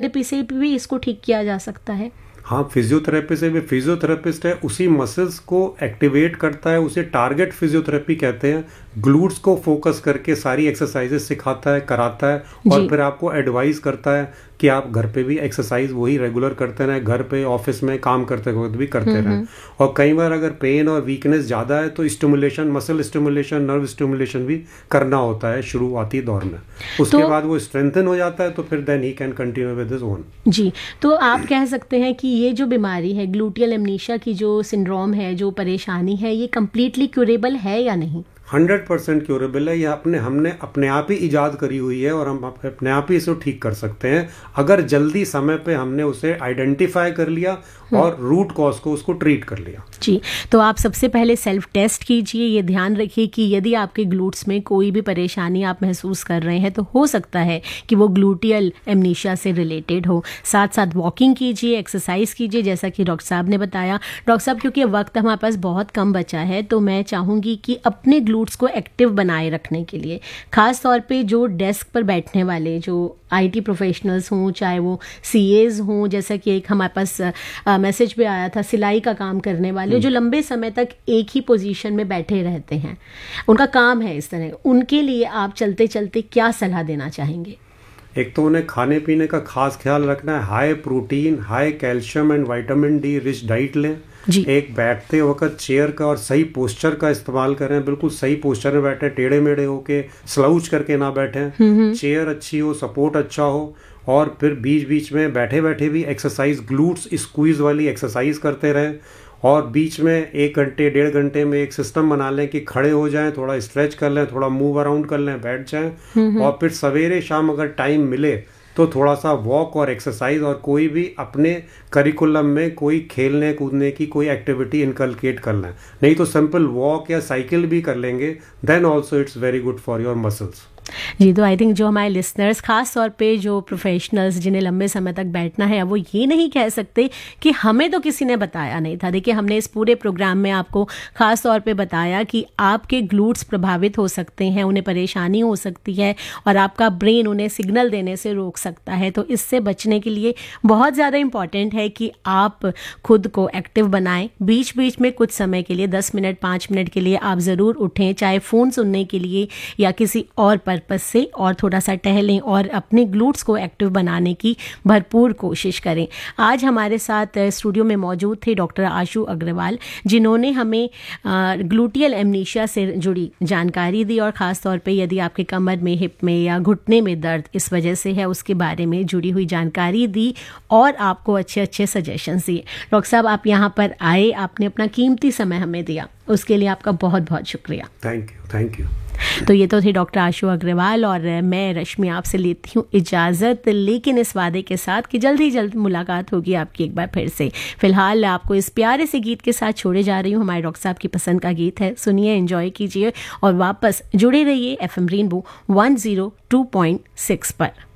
Physiotherapy से भी इसको ठीक किया जा सकता है? हाँ, फिजियोथेरेपी से भी, फिजियोथेरेपिस्ट है उसी मसल्स को एक्टिवेट करता है, उसे टारगेट फिजियोथेरेपी कहते हैं। ग्लूट्स को फोकस करके सारी एक्सरसाइजेस सिखाता है, कराता है और फिर आपको एडवाइस करता है कि आप घर पे भी एक्सरसाइज वही रेगुलर करते रहें, घर पे ऑफिस में काम करते वक्त भी करते रहें। और कई बार अगर पेन और वीकनेस ज़्यादा है तो stimulation, muscle stimulation, nerve stimulation भी करना होता है शुरुआती दौर में। उसके बाद वो स्ट्रेंथन हो जाता है तो फिर then he can continue with his own. जी, तो आप कह सकते हैं कि ये जो बीमारी है, ग्लूटियल एमनीशिया की जो सिंड्रोम है, जो परेशानी है, ये कम्प्लीटली क्यूरेबल है या नहीं? 100% क्यूरेबल है। ये हमने अपने आप ही इजाद करी हुई है और हम अपने आप ही इसे ठीक कर सकते हैं अगर जल्दी समय पे हमने उसे आइडेंटिफाई कर लिया और रूट कॉज को उसको ट्रीट कर लिया। जी, तो आप सबसे पहले सेल्फ टेस्ट कीजिए। ये ध्यान रखिए कि यदि आपके ग्लूट्स में कोई भी परेशानी आप महसूस कर रहे हैं तो हो सकता है कि वो ग्लूटियल एमनीशिया से रिलेटेड हो। साथ साथ वॉकिंग कीजिए, एक्सरसाइज कीजिए, जैसा कि डॉक्टर साहब ने बताया। डॉक्टर साहब, क्योंकि वक्त हमारे पास बहुत कम बचा है तो मैं चाहूँगी कि अपने ग्लूट्स को एक्टिव बनाए रखने के लिए, खास तौर पे जो डेस्क पर बैठने वाले जो IT प्रोफेशनल्स हों, चाहे वो CAs हों, जैसा कि एक हमारे पास मैसेज पे आया था, सिलाई का काम करने वाले जो लंबे समय तक एक ही पोजीशन में बैठे रहते हैं, उनका काम है इस तरह, उनके लिए आप चलते चलते क्या सलाह देना चाहेंगे? एक तो उन्हें खाने पीने का खास ख्याल रखना है। High protein, high calcium and vitamin D rich diet लें। एक बैठते वक्त चेयर का और सही पोस्चर का इस्तेमाल करें, बिल्कुल सही पोस्चर में बैठे, टेढ़े मेढ़े होके स्लाउच करके ना बैठें। चेयर अच्छी हो, सपोर्ट अच्छा हो और फिर बीच बीच में बैठे बैठे भी एक्सरसाइज, ग्लूट्स स्क्वीज वाली एक्सरसाइज करते रहें। और बीच में 1 घंटे 1.5 घंटे में एक सिस्टम बना लें कि खड़े हो जाएं, थोड़ा स्ट्रेच कर लें, थोड़ा मूव अराउंड कर लें, बैठ जाएं। और फिर सवेरे शाम अगर टाइम मिले तो थोड़ा सा वॉक और एक्सरसाइज और कोई भी अपने करिकुलम में कोई खेलने कूदने की कोई एक्टिविटी इनकलकेट कर लें। नहीं तो सिंपल वॉक या साइकिल भी कर लेंगे, then also it's very good for your muscles. जी, तो आई थिंक जो हमारे लिसनर्स, खास तौर पे जो प्रोफेशनल्स जिन्हें लंबे समय तक बैठना है, वो ये नहीं कह सकते कि हमें तो किसी ने बताया नहीं था। देखिए, हमने इस पूरे प्रोग्राम में आपको खास तौर पे बताया कि आपके ग्लूट्स प्रभावित हो सकते हैं, उन्हें परेशानी हो सकती है और आपका ब्रेन उन्हें सिग्नल देने से रोक सकता है। तो इससे बचने के लिए बहुत ज़्यादा इम्पॉर्टेंट है कि आप खुद को एक्टिव बनाएं। बीच बीच में कुछ समय के लिए 10 मिनट 5 मिनट के लिए आप ज़रूर उठें, चाहे फ़ोन सुनने के लिए या किसी और पर्पस से, और थोड़ा सा टहलें और अपने ग्लूट्स को एक्टिव बनाने की भरपूर कोशिश करें। आज हमारे साथ स्टूडियो में मौजूद थे डॉक्टर आशु अग्रवाल, जिन्होंने हमें ग्लूटियल एमनीशिया से जुड़ी जानकारी दी और ख़ास तौर पे यदि आपके कमर में, हिप में या घुटने में दर्द इस वजह से है, उसके बारे में जुड़ी हुई जानकारी दी और आपको अच्छे अच्छे सजेशंस दिए। डॉक्टर साहब, आप यहाँ पर आए, आपने अपना कीमती समय हमें दिया, उसके लिए आपका बहुत बहुत शुक्रिया। Thank you. तो ये तो थे डॉक्टर आशु अग्रवाल और मैं रश्मि आपसे लेती हूँ इजाज़त, लेकिन इस वादे के साथ कि जल्द ही जल्द मुलाकात होगी आपकी एक बार फिर से। फिलहाल आपको इस प्यारे से गीत के साथ छोड़े जा रही हूँ। हमारे डॉक्टर साहब की पसंद का गीत है, सुनिए, एंजॉय कीजिए और वापस जुड़े रहिए FM रेनबो 102.6 पर।